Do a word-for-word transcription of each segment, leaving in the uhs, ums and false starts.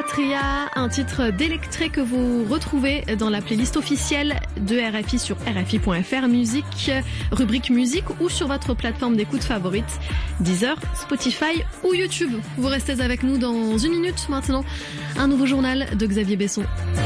Eletria, un titre d'Electré que vous retrouvez dans la playlist officielle de R F I sur R F I point F R, musique, rubrique musique ou sur votre plateforme d'écoute favorite, Deezer, Spotify ou YouTube. Vous restez avec nous dans une minute maintenant. Un nouveau journal de Xavier Besson.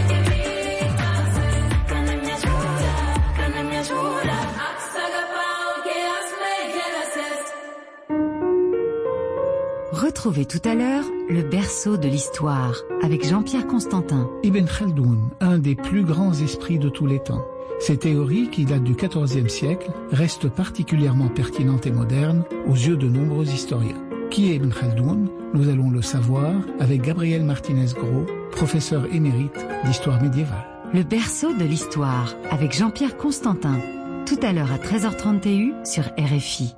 Retrouvez tout à l'heure le berceau de l'histoire avec Jean-Pierre Constantin. Ibn Khaldoun, un des plus grands esprits de tous les temps. Ces théories, qui datent du quatorzième siècle, restent particulièrement pertinentes et modernes aux yeux de nombreux historiens. Qui est Ibn Khaldoun? Nous allons le savoir avec Gabriel Martinez-Gros, professeur émérite d'histoire médiévale. Le berceau de l'histoire avec Jean-Pierre Constantin. Tout à l'heure à treize heures trente sur R F I.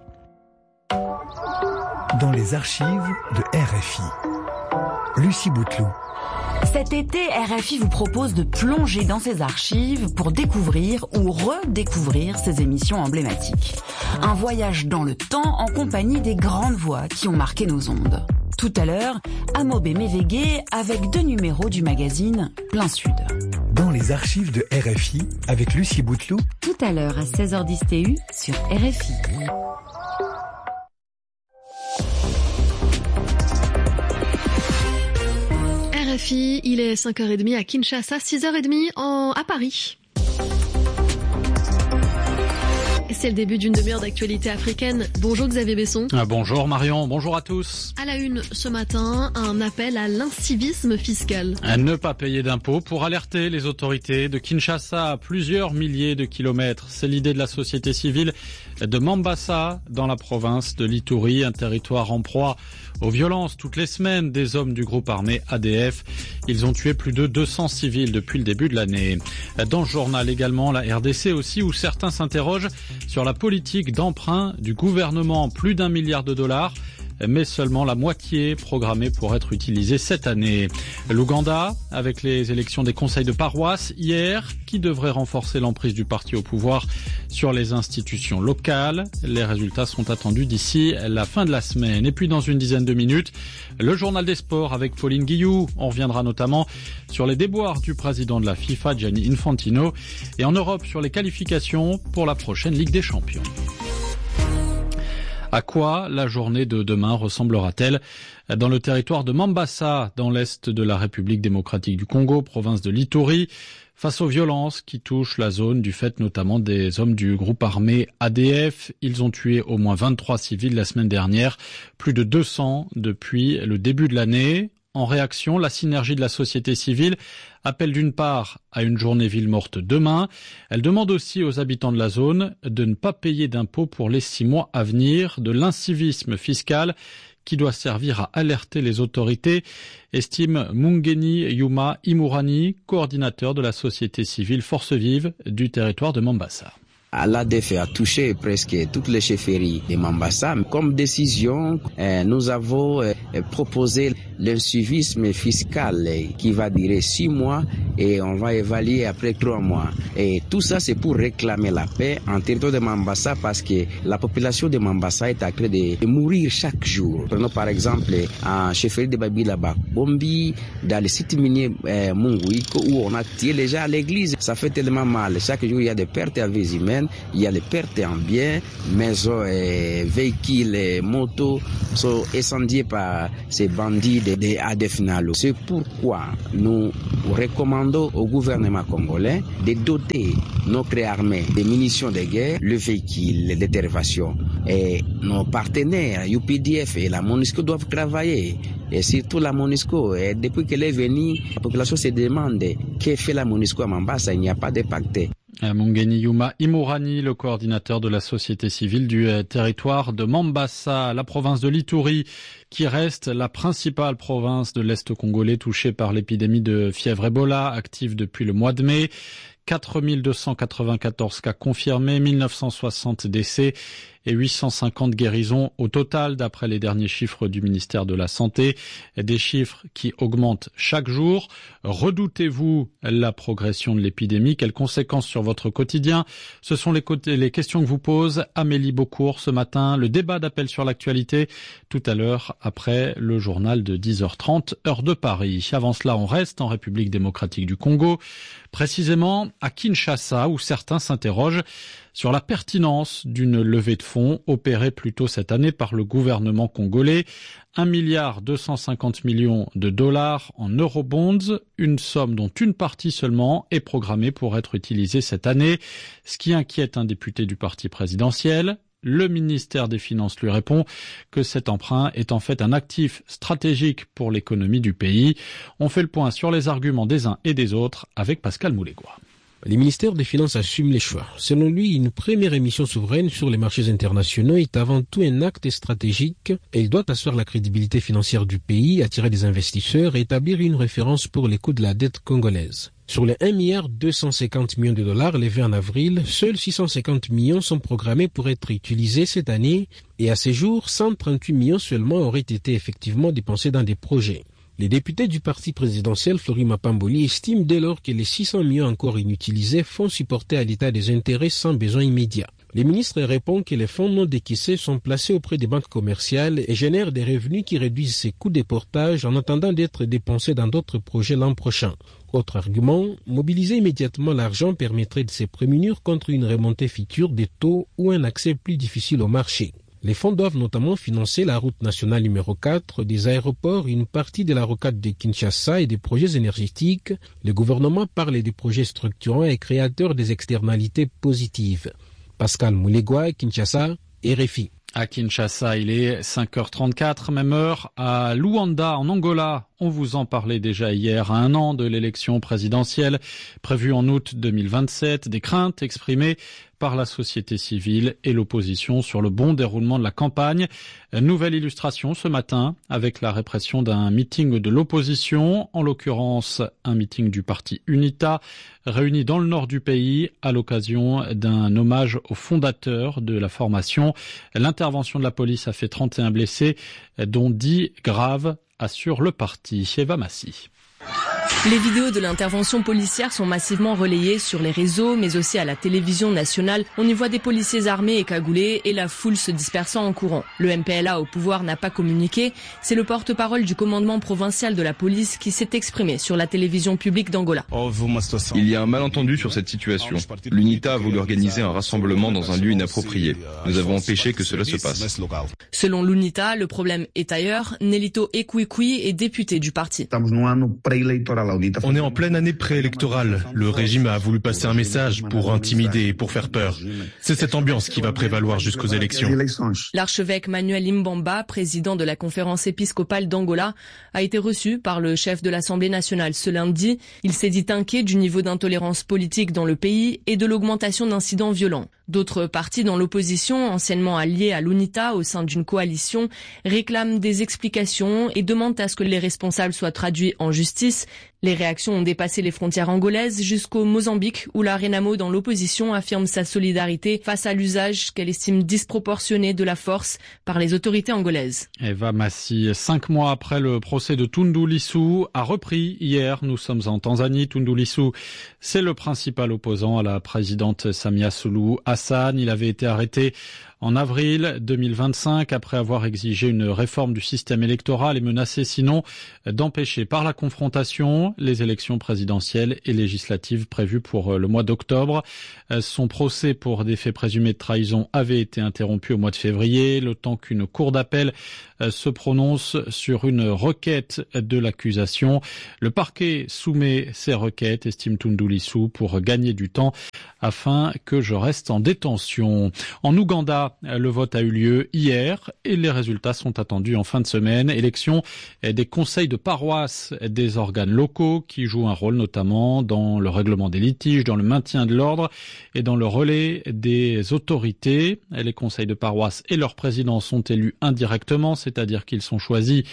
Dans les archives de R F I. Lucie Bouteloup. Cet été, R F I vous propose de plonger dans ses archives pour découvrir ou redécouvrir ses émissions emblématiques. Un voyage dans le temps en compagnie des grandes voix qui ont marqué nos ondes. Tout à l'heure, Amobe Mévégué avec deux numéros du magazine Plein Sud. Dans les archives de R F I avec Lucie Bouteloup. Tout à l'heure à seize heures dix T U sur R F I. R F I, il est cinq heures trente à Kinshasa, six heures trente en, à Paris. C'est le début d'une demi-heure d'actualité africaine. Bonjour Xavier Besson. Ah, bonjour Marion, bonjour à tous. À la une ce matin, un appel à l'incivisme fiscal. À ne pas payer d'impôts pour alerter les autorités de Kinshasa à plusieurs milliers de kilomètres. C'est l'idée de la société civile de Mambasa dans la province de l'Ituri, un territoire en proie aux violences toutes les semaines des hommes du groupe armé A D F. Ils ont tué plus de deux cents civils depuis le début de l'année. Dans le journal également, la R D C aussi, où certains s'interrogent sur la politique d'emprunt du gouvernement. Plus d'un milliard de dollars, mais seulement la moitié programmée pour être utilisée cette année. L'Ouganda, avec les élections des conseils de paroisse hier, qui devraient renforcer l'emprise du parti au pouvoir sur les institutions locales. Les résultats sont attendus d'ici la fin de la semaine. Et puis dans une dizaine de minutes, le journal des sports avec Pauline Guillou. On reviendra notamment sur les déboires du président de la FIFA, Gianni Infantino, et en Europe sur les qualifications pour la prochaine Ligue des Champions. À quoi la journée de demain ressemblera-t-elle dans le territoire de Mambasa, dans l'est de la République démocratique du Congo, province de l'Ituri, face aux violences qui touchent la zone du fait notamment des hommes du groupe armé A D F. Ils ont tué au moins vingt-trois civils la semaine dernière, plus de deux cents depuis le début de l'année. En réaction, la synergie de la société civile appelle d'une part à une journée ville morte demain. Elle demande aussi aux habitants de la zone de ne pas payer d'impôts pour les six mois à venir, de l'incivisme fiscal qui doit servir à alerter les autorités, estime Mungeni Yuma Imurani, coordinateur de la société civile Force Vive du territoire de Mambasa. L'A D F a touché presque toutes les chefferies de Mambasa. Comme décision, euh, nous avons euh, proposé l'incivisme fiscal euh, qui va durer six mois et on va évaluer après trois mois. Et tout ça, c'est pour réclamer la paix en territoire de Mambasa parce que la population de Mambasa est en train de, de mourir chaque jour. Prenons par exemple en chefferie de Babila Bombi, dans le site minier euh, Munguiko, où on a tiré les gens à l'église. Ça fait tellement mal. Chaque jour, il y a des pertes à vie humaine. Il y a les pertes en biens, maisons, et véhicules, et motos sont incendiés par ces bandits de, de A D F Nalo. C'est pourquoi nous recommandons au gouvernement congolais de doter notre armée des munitions de guerre, le véhicule d'intervention. Et nos partenaires, U P D F et la MONUSCO doivent travailler. Et surtout la MONUSCO, et depuis qu'elle est venue, la population se demande que fait la MONUSCO à Mambasa. Il n'y a pas de pacte. Mungeni Yuma Imurani, le coordinateur de la société civile du territoire de Mambasa, la province de l'Ituri, qui reste la principale province de l'Est congolais touchée par l'épidémie de fièvre Ebola, active depuis le mois de mai. quatre mille deux cent quatre-vingt-quatorze cas confirmés, mille neuf cent soixante décès et huit cent cinquante guérisons au total d'après les derniers chiffres du ministère de la Santé. Des chiffres qui augmentent chaque jour. Redoutez-vous la progression de l'épidémie? Quelles conséquences sur votre quotidien? Ce sont les, côtés, les questions que vous pose Amélie Beaucourt ce matin. Le débat d'appel sur l'actualité tout à l'heure après le journal de dix heures trente, heure de Paris. Avant cela, on reste en République démocratique du Congo, précisément à Kinshasa, où certains s'interrogent sur la pertinence d'une levée de fonds opérée plus tôt cette année par le gouvernement congolais. un milliard deux cent cinquante millions de dollars en eurobonds, une somme dont une partie seulement est programmée pour être utilisée cette année, ce qui inquiète un député du parti présidentiel. Le ministère des Finances lui répond que cet emprunt est en fait un actif stratégique pour l'économie du pays. On fait le point sur les arguments des uns et des autres avec Pascal Moulégois. Le ministère des Finances assume les choix. Selon lui, une première émission souveraine sur les marchés internationaux est avant tout un acte stratégique. Elle doit asseoir la crédibilité financière du pays, attirer des investisseurs et établir une référence pour les coûts de la dette congolaise. Sur les un milliard deux cent cinquante millions de dollars levés en avril, seuls six cent cinquante millions sont programmés pour être utilisés cette année et à ce jour, cent trente-huit millions seulement auraient été effectivement dépensés dans des projets. Les députés du parti présidentiel Flori Mapamboli estiment dès lors que les six cents millions encore inutilisés font supporter à l'État des intérêts sans besoin immédiat. Le ministre répond que les fonds non décaissés sont placés auprès des banques commerciales et génèrent des revenus qui réduisent ces coûts de portage en attendant d'être dépensés dans d'autres projets l'an prochain. Autre argument, mobiliser immédiatement l'argent permettrait de se prémunir contre une remontée future des taux ou un accès plus difficile au marché. Les fonds doivent notamment financer la route nationale numéro quatre, des aéroports, une partie de la rocade de Kinshasa et des projets énergétiques. Le gouvernement parle des projets structurants et créateurs des externalités positives. Pascal Moulégois, Kinshasa, R F I. À Kinshasa, il est cinq heures trente-quatre, même heure. À Luanda, en Angola, on vous en parlait déjà hier, à un an de l'élection présidentielle prévue en août deux mille vingt-sept. Des craintes exprimées par la société civile et l'opposition sur le bon déroulement de la campagne. Nouvelle illustration ce matin avec la répression d'un meeting de l'opposition, en l'occurrence un meeting du parti UNITA, réuni dans le nord du pays à l'occasion d'un hommage au fondateur de la formation. L'intervention de la police a fait trente et un blessés, dont dix graves, assure le parti. Eva Massi. Les vidéos de l'intervention policière sont massivement relayées sur les réseaux, mais aussi à la télévision nationale. On y voit des policiers armés et cagoulés et la foule se dispersant en courant. Le M P L A au pouvoir n'a pas communiqué. C'est le porte-parole du commandement provincial de la police qui s'est exprimé sur la télévision publique d'Angola. Il y a un malentendu sur cette situation. L'UNITA a voulu organiser un rassemblement dans un lieu inapproprié. Nous avons empêché que cela se passe. Selon l'UNITA, le problème est ailleurs. Nelito Ekwikwi est député du parti. On est en pleine année préélectorale. Le régime a voulu passer un message pour intimider et pour faire peur. C'est cette ambiance qui va prévaloir jusqu'aux élections. L'archevêque Manuel Imbamba, président de la conférence épiscopale d'Angola, a été reçu par le chef de l'Assemblée nationale ce lundi. Il s'est dit inquiet du niveau d'intolérance politique dans le pays et de l'augmentation d'incidents violents. D'autres partis dans l'opposition, anciennement alliés à l'UNITA au sein d'une coalition, réclament des explications et demandent à ce que les responsables soient traduits en justice. Les réactions ont dépassé les frontières angolaises jusqu'au Mozambique, où la Renamo dans l'opposition affirme sa solidarité face à l'usage qu'elle estime disproportionné de la force par les autorités angolaises. Eva Massi, cinq mois après le procès de Tundu Lissu, a repris hier. Nous sommes en Tanzanie. Tundu Lissu, c'est le principal opposant à la présidente Samia Suluhu Hassan. Il avait été arrêté en avril deux mille vingt-cinq, après avoir exigé une réforme du système électoral et menacé sinon d'empêcher par la confrontation les élections présidentielles et législatives prévues pour le mois d'octobre. Son procès pour des faits présumés de trahison avait été interrompu au mois de février, le temps qu'une cour d'appel se prononce sur une requête de l'accusation. Le parquet soumet ces requêtes, estime Tundu Lissu, pour gagner du temps afin que je reste en détention. En Ouganda, le vote a eu lieu hier et les résultats sont attendus en fin de semaine. Élection des conseils de paroisse des organes locaux qui jouent un rôle notamment dans le règlement des litiges, dans le maintien de l'ordre et dans le relais des autorités. Les conseils de paroisse et leurs présidents sont élus indirectement, c'est-à-dire qu'ils sont choisis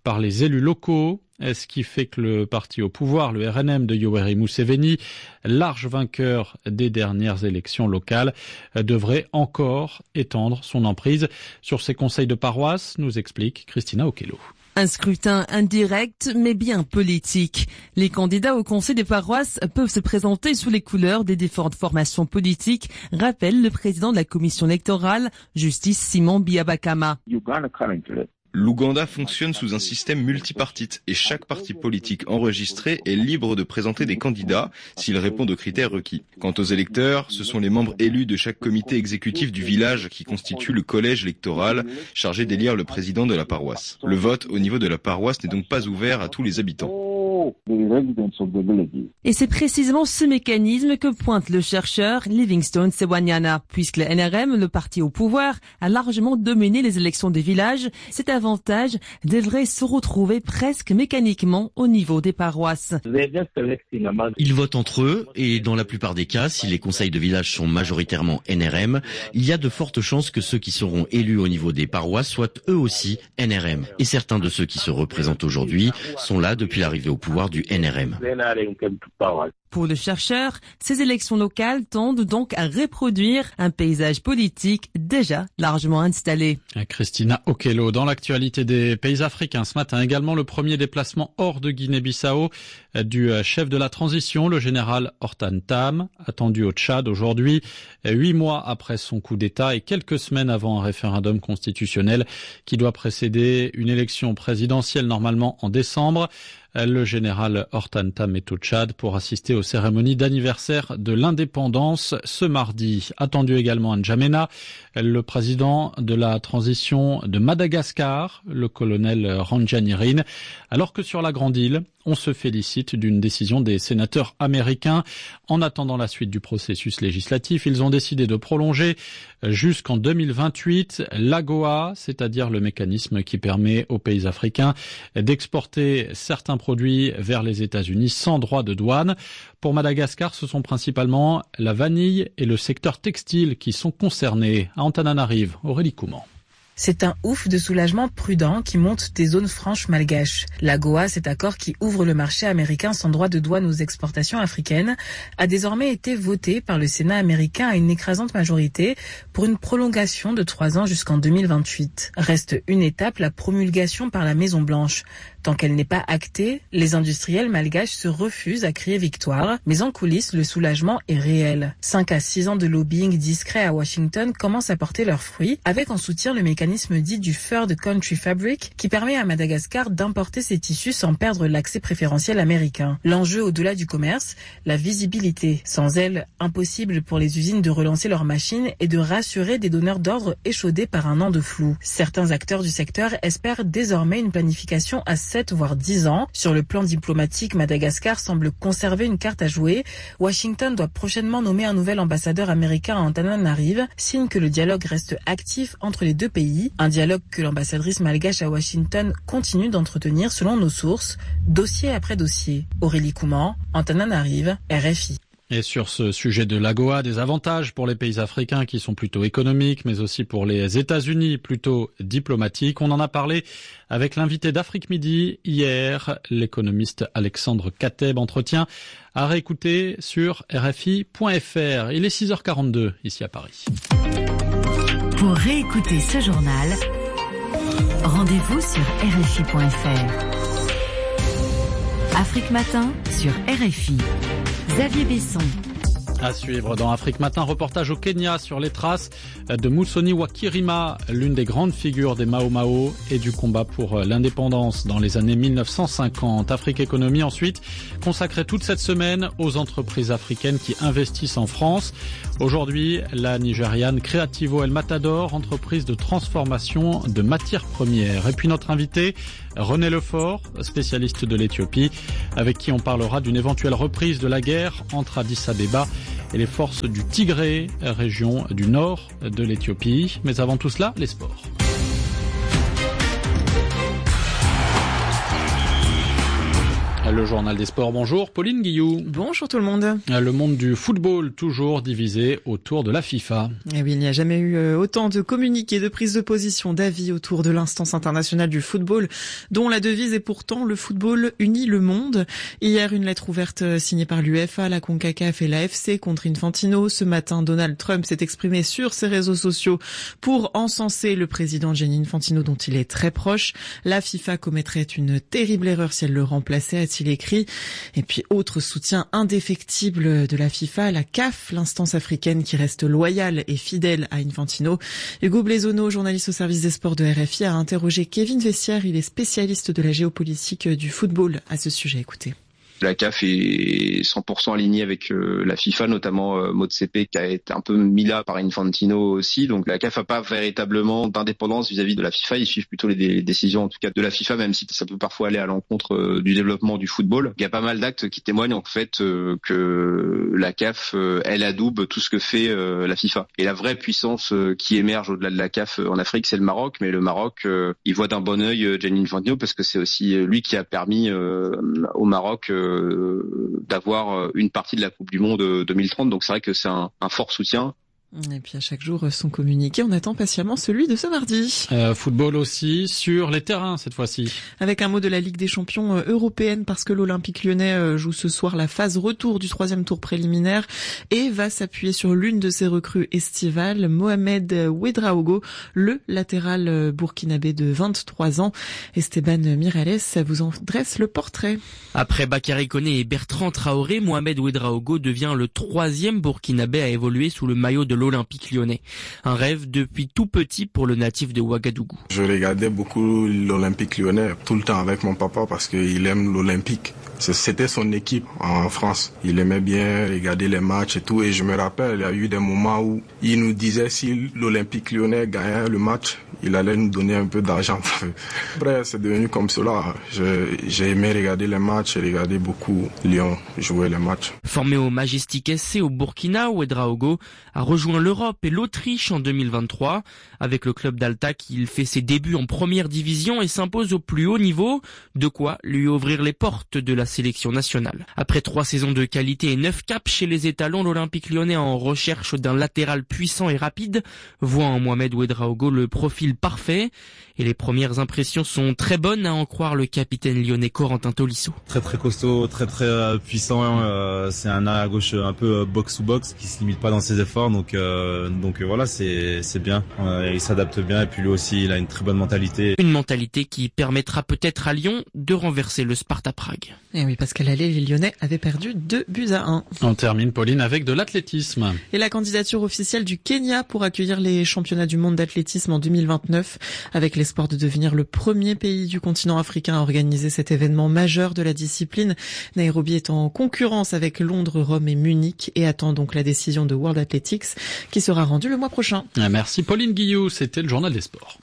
par les élus locaux. Ce qui fait que le parti au pouvoir, le R N M de Yoweri Museveni, large vainqueur des dernières élections locales, devrait encore étendre son emprise sur ses conseils de paroisse, nous explique Christina Okello. Un scrutin indirect, mais bien politique. Les candidats au conseil des paroisses peuvent se présenter sous les couleurs des différentes formations politiques, rappelle le président de la commission électorale, Justice Simon Biabakama. L'Ouganda fonctionne sous un système multipartite et chaque parti politique enregistré est libre de présenter des candidats s'ils répondent aux critères requis. Quant aux électeurs, ce sont les membres élus de chaque comité exécutif du village qui constituent le collège électoral chargé d'élire le président de la paroisse. Le vote au niveau de la paroisse n'est donc pas ouvert à tous les habitants. Et c'est précisément ce mécanisme que pointe le chercheur Livingstone Sewanyana. Puisque le N R M, le parti au pouvoir, a largement dominé les élections des villages, cet avantage devrait se retrouver presque mécaniquement au niveau des paroisses. Ils votent entre eux et dans la plupart des cas, si les conseils de village sont majoritairement N R M, il y a de fortes chances que ceux qui seront élus au niveau des paroisses soient eux aussi N R M. Et certains de ceux qui se représentent aujourd'hui sont là depuis l'arrivée au pouvoir du N R M. Pour le chercheur, ces élections locales tendent donc à reproduire un paysage politique déjà largement installé. Christina Okello, dans l'actualité des pays africains, ce matin également le premier déplacement hors de Guinée-Bissau du chef de la transition, le général Hortan Tam, attendu au Tchad aujourd'hui, huit mois après son coup d'État et quelques semaines avant un référendum constitutionnel qui doit précéder une élection présidentielle normalement en décembre. Le général Hortan Tam est au Tchad pour assister aux cérémonies d'anniversaire de l'indépendance ce mardi. Attendu également à N'Djamena, le président de la transition de Madagascar, le colonel Randjanirin, alors que sur la Grande Île, on se félicite d'une décision des sénateurs américains. En attendant la suite du processus législatif, ils ont décidé de prolonger jusqu'en deux mille vingt-huit l'A G O A, c'est-à-dire le mécanisme qui permet aux pays africains d'exporter certains produits vers les États-Unis sans droit de douane. Pour Madagascar, ce sont principalement la vanille et le secteur textile qui sont concernés. À Antananarive, Aurélie Couman. C'est un ouf de soulagement prudent qui monte des zones franches malgaches. L'A G O A, cet accord qui ouvre le marché américain sans droit de douane aux exportations africaines, a désormais été voté par le Sénat américain à une écrasante majorité pour une prolongation de trois ans jusqu'en deux mille vingt-huit. Reste une étape, la promulgation par la Maison-Blanche. Tant qu'elle n'est pas actée, les industriels malgaches se refusent à crier victoire, mais en coulisses, le soulagement est réel. Cinq à six ans de lobbying discret à Washington commencent à porter leurs fruits, avec en soutien le mécanisme dit du Third Country Fabric, qui permet à Madagascar d'importer ses tissus sans perdre l'accès préférentiel américain. L'enjeu au-delà du commerce, la visibilité. Sans elle, impossible pour les usines de relancer leurs machines et de rassurer des donneurs d'ordre échaudés par un an de flou. Certains acteurs du secteur espèrent désormais une planification à sept voire dix ans. Sur le plan diplomatique, Madagascar semble conserver une carte à jouer. Washington doit prochainement nommer un nouvel ambassadeur américain à Antananarive, signe que le dialogue reste actif entre les deux pays. Un dialogue que l'ambassadrice malgache à Washington continue d'entretenir selon nos sources, dossier après dossier. Aurélie Couman, Antananarive, R F I. Et sur ce sujet de l'A G O A, des avantages pour les pays africains qui sont plutôt économiques, mais aussi pour les États-Unis plutôt diplomatiques. On en a parlé avec l'invité d'Afrique Midi hier, l'économiste Alexandre Kateb. Entretien à réécouter sur R F I point F R. Il est six heures quarante-deux ici à Paris. Pour réécouter ce journal, rendez-vous sur R F I point F R. Afrique Matin sur R F I. Xavier Besson. À suivre dans Afrique Matin, reportage au Kenya sur les traces de Musoni Wakirima, l'une des grandes figures des Mao Mao et du combat pour l'indépendance dans les années mille neuf cent cinquante. Afrique Économie ensuite, consacrée toute cette semaine aux entreprises africaines qui investissent en France. Aujourd'hui, la Nigériane Creativo El Matador, entreprise de transformation de matières premières. Et puis notre invité, René Lefort, spécialiste de l'Éthiopie, avec qui on parlera d'une éventuelle reprise de la guerre entre Addis Abeba et les forces du Tigré, région du nord de l'Éthiopie. Mais avant tout cela, les sports. Le journal des sports, bonjour Pauline Guillou. Bonjour tout le monde. Le monde du football toujours divisé autour de la FIFA. Et oui, il n'y a jamais eu autant de communiqués, de prises de position, d'avis autour de l'instance internationale du football, dont la devise est pourtant le football unit le monde. Hier, une lettre ouverte signée par l'UEFA, la CONCACAF et l'A F C contre Infantino. Ce matin, Donald Trump s'est exprimé sur ses réseaux sociaux pour encenser le président Gianni Infantino dont il est très proche. La FIFA commettrait une terrible erreur si elle le remplaçait, a-t-il écrit. Et puis, autre soutien indéfectible de la FIFA, la C A F, l'instance africaine qui reste loyale et fidèle à Infantino. Hugo Blaisono, journaliste au service des sports de R F I, a interrogé Kevin Vessière. Il est spécialiste de la géopolitique du football à ce sujet. Écoutez. La C A F est cent pour cent alignée avec euh, la FIFA, notamment euh, Motsepe qui a été un peu mis là par Infantino aussi. Donc la C A F n'a pas véritablement d'indépendance vis-à-vis de la FIFA. Ils suivent plutôt les, les décisions en tout cas de la FIFA, même si ça peut parfois aller à l'encontre euh, du développement du football. Il y a pas mal d'actes qui témoignent en fait euh, que la C A F, euh, elle adoube tout ce que fait euh, la FIFA. Et la vraie puissance euh, qui émerge au-delà de la C A F euh, en Afrique, c'est le Maroc. Mais le Maroc, euh, il voit d'un bon œil euh, Gianni Infantino parce que c'est aussi euh, lui qui a permis euh, au Maroc euh, d'avoir une partie de la Coupe du Monde deux mille trente. Donc c'est vrai que c'est un, un fort soutien. Et puis à chaque jour son communiqué, on attend patiemment celui de ce mardi. Euh, football aussi sur les terrains cette fois-ci. Avec un mot de la Ligue des Champions européenne parce que l'Olympique Lyonnais joue ce soir la phase retour du troisième tour préliminaire et va s'appuyer sur l'une de ses recrues estivales, Mohamed Ouedraogo, le latéral burkinabé de vingt-trois ans. Esteban Miralles vous en dresse le portrait. Après Bakary Koné et Bertrand Traoré, Mohamed Ouedraogo devient le troisième burkinabé à évoluer sous le maillot de l'Olympique Lyonnais. Un rêve depuis tout petit pour le natif de Ouagadougou. Je regardais beaucoup l'Olympique Lyonnais tout le temps avec mon papa parce qu'il aime l'Olympique. C'était son équipe en France. Il aimait bien regarder les matchs et tout. Et je me rappelle, il y a eu des moments où il nous disait si l'Olympique Lyonnais gagnait le match, il allait nous donner un peu d'argent. Après, c'est devenu comme cela. J'ai aimé regarder les matchs et regarder beaucoup Lyon jouer les matchs. Formé au Majestic S C au Burkina, Ouedraogo a rejoint l'Europe et l'Autriche en deux mille vingt-trois. Avec le club d'Altac, il fait ses débuts en première division et s'impose au plus haut niveau. De quoi lui ouvrir les portes de la sélection nationale. Après trois saisons de qualité et neuf caps chez les étalons, l'Olympique Lyonnais en recherche d'un latéral puissant et rapide voit en Mohamed Ouedraogo le profil parfait. Et les premières impressions sont très bonnes à en croire le capitaine lyonnais Corentin Tolisso. Très très costaud, très très euh, puissant. Euh, c'est un à gauche un peu box to box qui se limite pas dans ses efforts. Donc euh, donc euh, voilà, c'est c'est bien. Euh, il s'adapte bien et puis lui aussi, il a une très bonne mentalité. Une mentalité qui permettra peut-être à Lyon de renverser le Sparta Prague. Et oui, parce qu'à l'aller, les Lyonnais avaient perdu deux buts à un. On termine, Pauline, avec de l'athlétisme. Et la candidature officielle du Kenya pour accueillir les championnats du monde d'athlétisme en deux mille vingt-neuf, avec l'espoir de devenir le premier pays du continent africain à organiser cet événement majeur de la discipline. Nairobi est en concurrence avec Londres, Rome et Munich et attend donc la décision de World Athletics qui sera rendue le mois prochain. Merci Pauline Guillou, c'était le journal des sports.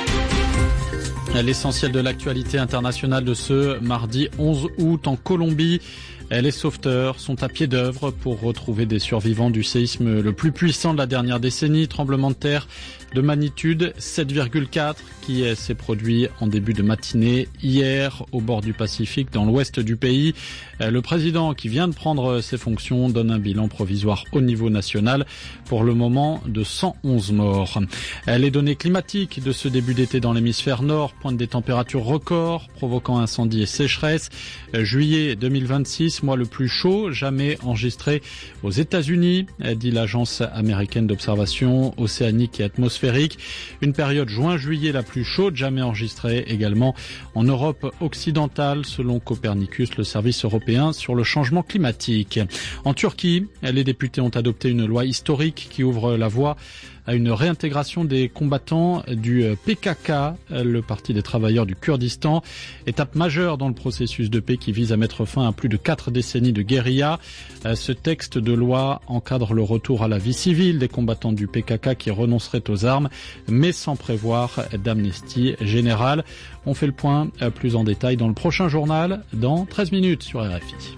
L'essentiel de l'actualité internationale de ce mardi onze août en Colombie. Les sauveteurs sont à pied d'œuvre pour retrouver des survivants du séisme le plus puissant de la dernière décennie, tremblement de terre de magnitude sept virgule quatre qui s'est produit en début de matinée hier au bord du Pacifique dans l'ouest du pays. Le président qui vient de prendre ses fonctions donne un bilan provisoire au niveau national pour le moment de cent onze morts. Les données climatiques de ce début d'été dans l'hémisphère nord pointent des températures records provoquant incendies et sécheresse. Juillet deux mille vingt-six, mois le plus chaud jamais enregistré aux États-Unis, dit l'agence américaine d'observation océanique et atmosphérique. Une période juin-juillet la plus chaude jamais enregistrée également en Europe occidentale selon Copernicus, le service européen sur le changement climatique. En Turquie, les députés ont adopté une loi historique qui ouvre la voie à une réintégration des combattants du P K K, le Parti des travailleurs du Kurdistan, étape majeure dans le processus de paix qui vise à mettre fin à plus de quatre décennies de guérilla. Ce texte de loi encadre le retour à la vie civile des combattants du P K K qui renonceraient aux armes, mais sans prévoir d'amnistie générale. On fait le point plus en détail dans le prochain journal, dans treize minutes sur R F I.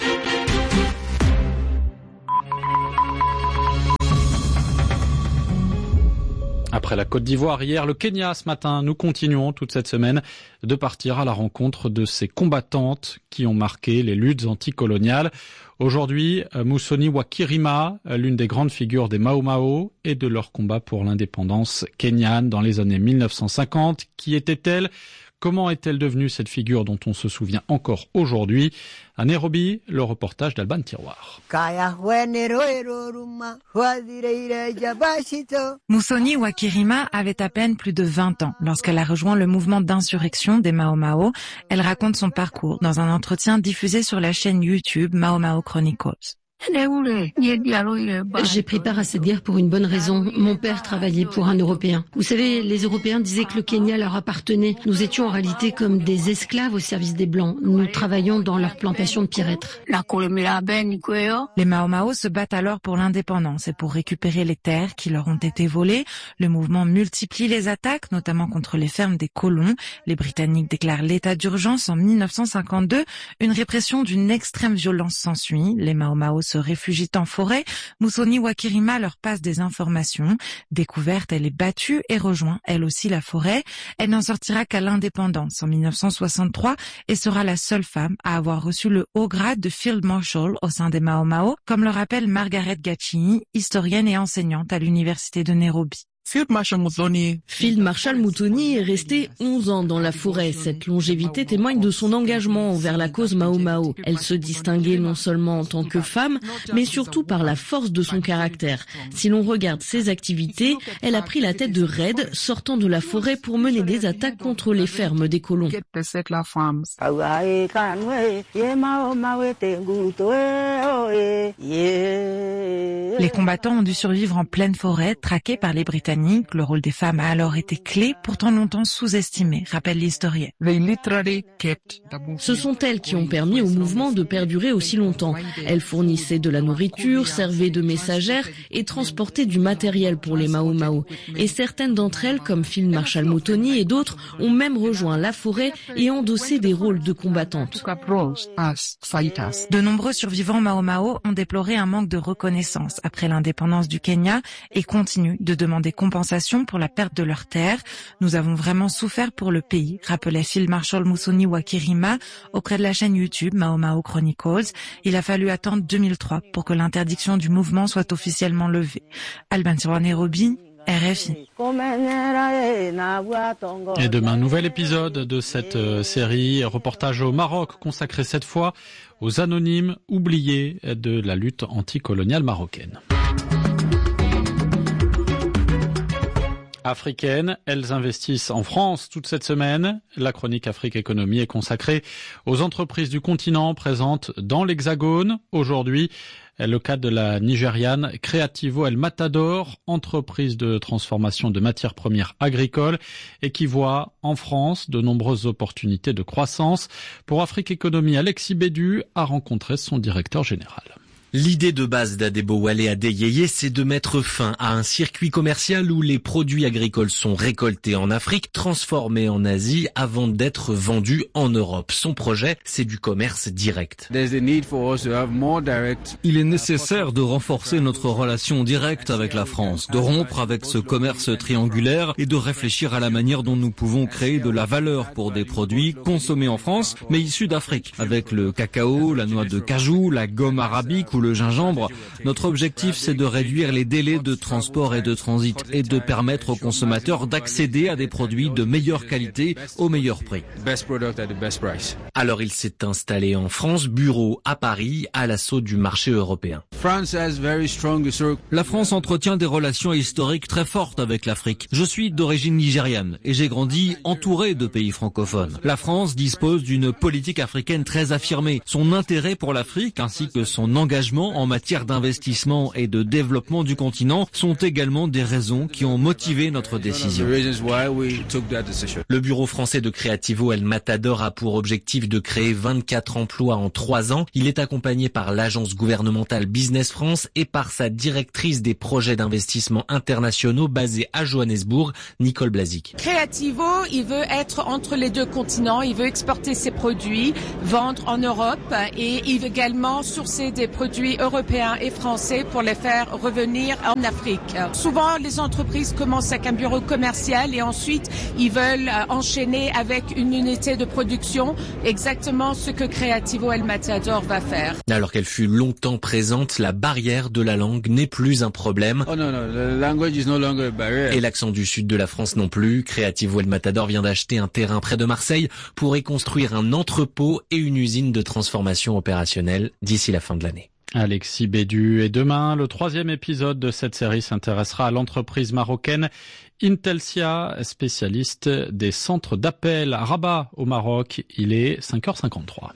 Après la Côte d'Ivoire hier, le Kenya ce matin, nous continuons toute cette semaine de partir à la rencontre de ces combattantes qui ont marqué les luttes anticoloniales. Aujourd'hui, Musoni Wakirima, l'une des grandes figures des Mau Mau et de leur combat pour l'indépendance kenyane dans les années mille neuf cent cinquante. Qui était-elle ? Comment est-elle devenue cette figure dont on se souvient encore aujourd'hui ? À Nairobi, le reportage d'Alban Tiroir. Musoni Wakirima avait à peine plus de vingt ans lorsqu'elle a rejoint le mouvement d'insurrection des Mau Mau. Elle raconte son parcours dans un entretien diffusé sur la chaîne YouTube Mau Mau Chronicles. J'ai pris part à cette guerre pour une bonne raison. Mon père travaillait pour un Européen. Vous savez, les Européens disaient que le Kenya leur appartenait. Nous étions en réalité comme des esclaves au service des Blancs. Nous travaillions dans leur plantation de pierrettes. Les Mau Mau se battent alors pour l'indépendance et pour récupérer les terres qui leur ont été volées. Le mouvement multiplie les attaques, notamment contre les fermes des colons. Les Britanniques déclarent l'état d'urgence en mille neuf cent cinquante-deux. Une répression d'une extrême violence s'ensuit. Les Mau Mau se réfugient en forêt. Musoni Wakirima leur passe des informations. Découverte, elle est battue et rejoint elle aussi la forêt. Elle n'en sortira qu'à l'indépendance en mille neuf cent soixante-trois et sera la seule femme à avoir reçu le haut grade de Field Marshal au sein des Mau Mau, comme le rappelle Margaret Gacini, historienne et enseignante à l'université de Nairobi. Field Marshal Musoni. Field Marshal Musoni est resté onze ans dans la forêt. Cette longévité témoigne de son engagement envers la cause Mau Mau. Elle se distinguait non seulement en tant que femme, mais surtout par la force de son caractère. Si l'on regarde ses activités, elle a pris la tête de raids sortant de la forêt pour mener des attaques contre les fermes des colons. Les combattants ont dû survivre en pleine forêt, traqués par les Britanniques. Le rôle des femmes a alors été clé, pourtant longtemps sous-estimé, rappelle l'historien. Ce sont elles qui ont permis au mouvement de perdurer aussi longtemps. Elles fournissaient de la nourriture, servaient de messagères et transportaient du matériel pour les Mau Mau. Et certaines d'entre elles, comme Field Marshal Musoni et d'autres, ont même rejoint la forêt et endossé des rôles de combattantes. De nombreux survivants Mau Mau ont déploré un manque de reconnaissance après l'indépendance du Kenya et continuent de demander compensation pour la perte de leurs terres. Nous avons vraiment souffert pour le pays, rappelait Field Marshal Musoni Wakirima auprès de la chaîne YouTube Mau Mau Chronicles. Il a fallu attendre deux mille trois pour que l'interdiction du mouvement soit officiellement levée. Alban Tiroir, Nairobi, R F I. Et demain, nouvel épisode de cette euh, série, reportage au Maroc, consacré cette fois aux anonymes oubliés de la lutte anticoloniale marocaine. Africaines, elles investissent en France toute cette semaine. La chronique Afrique Économie est consacrée aux entreprises du continent présentes dans l'Hexagone. Aujourd'hui, le cas de la Nigériane Creativo El Matador, entreprise de transformation de matières premières agricoles et qui voit en France de nombreuses opportunités de croissance. Pour Afrique Économie, Alexis Bédu a rencontré son directeur général. L'idée de base d'Adebowale Adeyeye, c'est de mettre fin à un circuit commercial où les produits agricoles sont récoltés en Afrique, transformés en Asie avant d'être vendus en Europe. Son projet, c'est du commerce direct. Il est nécessaire de renforcer notre relation directe avec la France, de rompre avec ce commerce triangulaire et de réfléchir à la manière dont nous pouvons créer de la valeur pour des produits consommés en France, mais issus d'Afrique. Avec le cacao, la noix de cajou, la gomme arabique ou le gingembre, notre objectif c'est de réduire les délais de transport et de transit et de permettre aux consommateurs d'accéder à des produits de meilleure qualité au meilleur prix. Alors il s'est installé en France, bureau à Paris, à l'assaut du marché européen. La France entretient des relations historiques très fortes avec l'Afrique. Je suis d'origine nigériane et j'ai grandi entouré de pays francophones. La France dispose d'une politique africaine très affirmée. Son intérêt pour l'Afrique ainsi que son engagement en matière d'investissement et de développement du continent sont également des raisons qui ont motivé notre décision. Le bureau français de Creativo El Matador a pour objectif de créer vingt-quatre emplois en trois ans. Il est accompagné par l'agence gouvernementale Business France et par sa directrice des projets d'investissement internationaux basée à Johannesburg, Nicole Blazik. Creativo, il veut être entre les deux continents, il veut exporter ses produits, vendre en Europe et il veut également sourcer des produits produits européens et français pour les faire revenir en Afrique. Souvent, les entreprises commencent avec un bureau commercial et ensuite, ils veulent enchaîner avec une unité de production, exactement ce que Creativo El Matador va faire. Alors qu'elle fut longtemps présente, la barrière de la langue n'est plus un problème. Oh no, no, the language is no longer a barrier. Et l'accent du sud de la France non plus. Creativo El Matador vient d'acheter un terrain près de Marseille pour y construire un entrepôt et une usine de transformation opérationnelle d'ici la fin de l'année. Alexis Bédu. Et demain, le troisième épisode de cette série s'intéressera à l'entreprise marocaine Intelsia, spécialiste des centres d'appel à Rabat au Maroc. Il est cinq heures cinquante-trois.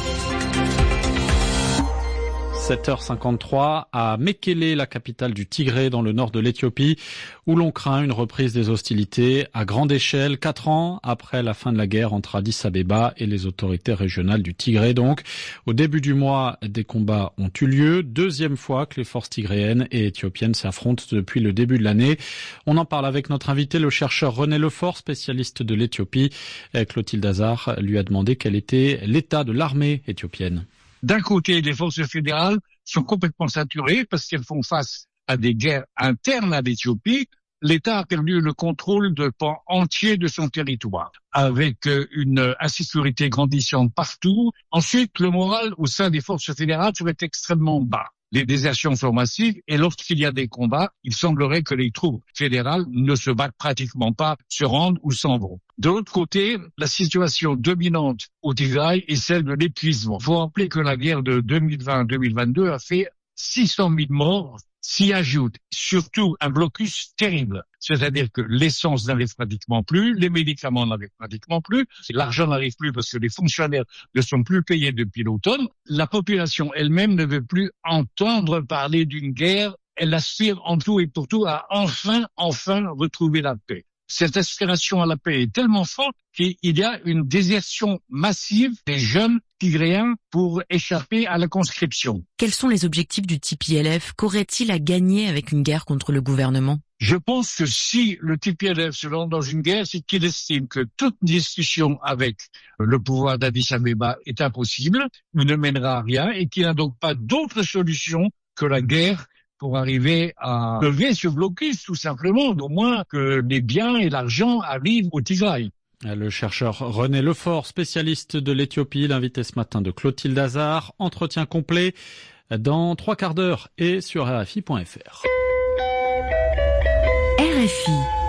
sept heures cinquante-trois à Mekele, la capitale du Tigré dans le nord de l'Éthiopie, où l'on craint une reprise des hostilités à grande échelle, quatre ans après la fin de la guerre entre Addis Abeba et les autorités régionales du Tigré. Donc, au début du mois, des combats ont eu lieu. Deuxième fois que les forces tigréennes et éthiopiennes s'affrontent depuis le début de l'année. On en parle avec notre invité, le chercheur René Lefort, spécialiste de l'Éthiopie. Clotilde Hazard lui a demandé quel était l'état de l'armée éthiopienne. D'un côté, les forces fédérales sont complètement saturées parce qu'elles font face à des guerres internes à l'Éthiopie. L'État a perdu le contrôle de pans entiers de son territoire, avec une insécurité grandissante partout. Ensuite, le moral au sein des forces fédérales serait extrêmement bas. Les désertions sont massives et lorsqu'il y a des combats, il semblerait que les troupes fédérales ne se battent pratiquement pas, se rendent ou s'en vont. De l'autre côté, la situation dominante au Tigray est celle de l'épuisement. Il faut rappeler que la guerre de deux mille vingt deux mille vingt-deux a fait six cent mille morts. S'y ajoute surtout un blocus terrible. C'est-à-dire que l'essence n'arrive pratiquement plus, les médicaments n'arrivent pratiquement plus, l'argent n'arrive plus parce que les fonctionnaires ne sont plus payés depuis l'automne. La population elle-même ne veut plus entendre parler d'une guerre. Elle aspire en tout et pour tout à enfin, enfin retrouver la paix. Cette aspiration à la paix est tellement forte qu'il y a une désertion massive des jeunes tigréens pour échapper à la conscription. Quels sont les objectifs du T P L F? Qu'aurait-il à gagner avec une guerre contre le gouvernement? Je pense que si le T P L F se lance dans une guerre, c'est qu'il estime que toute discussion avec le pouvoir d'Addis Abeba est impossible, ne mènera à rien et qu'il n'a donc pas d'autre solution que la guerre pour arriver à lever ce blocus, tout simplement, au moins que les biens et l'argent arrivent au Tigray. Le chercheur René Lefort, spécialiste de l'Éthiopie, l'invité ce matin de Clotilde Hazard. Entretien complet dans trois quarts d'heure et sur R F I point F R. R F I.